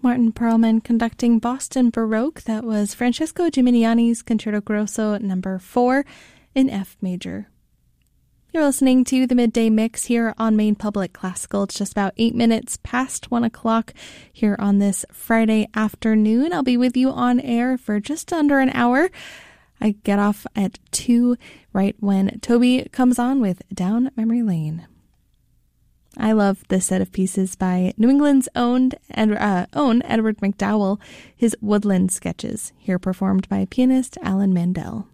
Martin Perlman conducting Boston Baroque. That was Francesco Gimignani's Concerto Grosso No. 4 in F major. You're listening to the Midday Mix here on Maine Public Classical. It's just about 8 minutes past 1 o'clock here on this Friday afternoon. I'll be with you on air for just under an hour. I get off at 2 right when Toby comes on with Down Memory Lane. I love this set of pieces by New England's own Edward McDowell, his Woodland Sketches, here performed by pianist Alan Mandel.